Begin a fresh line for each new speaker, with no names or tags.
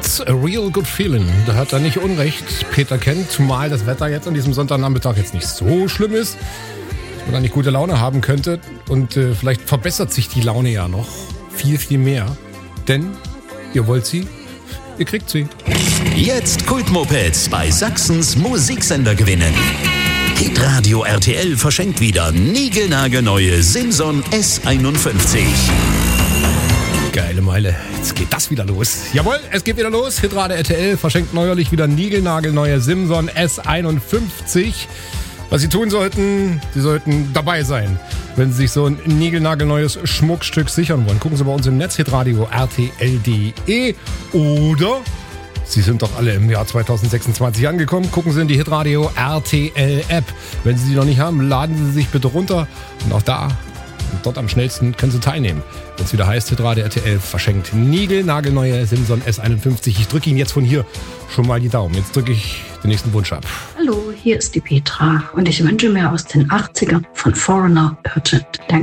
It's a real good feeling. Da hat er nicht unrecht. Peter Kent, zumal das Wetter jetzt an diesem Sonntagnachmittag jetzt nicht so schlimm ist, dass man da nicht gute Laune haben könnte. Und vielleicht verbessert sich die Laune ja noch viel, viel mehr. Denn ihr wollt sie, ihr kriegt sie.
Jetzt Kultmopeds bei Sachsens Musiksender gewinnen. Hitradio RTL verschenkt wieder niegelnagelneue Simson S51.
Geile Meile, jetzt geht das wieder los. Jawohl, es geht wieder los. Hitradio RTL verschenkt neuerlich wieder niegelnagelneue Simson S51. Was Sie tun sollten, Sie sollten dabei sein, wenn Sie sich so ein niegelnagelneues Schmuckstück sichern wollen. Gucken Sie bei uns im Netz, hitradio rtl.de, oder Sie sind doch alle im Jahr 2026 angekommen. Gucken Sie in die Hitradio RTL App. Wenn Sie die noch nicht haben, laden Sie sich bitte runter. Und auch da und dort am schnellsten können Sie teilnehmen. Wenn es wieder heißt, Hitradio RTL verschenkt niegelnagelneue Simson S51. Ich drücke Ihnen jetzt von hier schon mal die Daumen. Jetzt drücke ich den nächsten Wunsch ab.
Hallo, hier ist die Petra und ich wünsche mir aus den 80ern von Foreigner Urgent. Danke.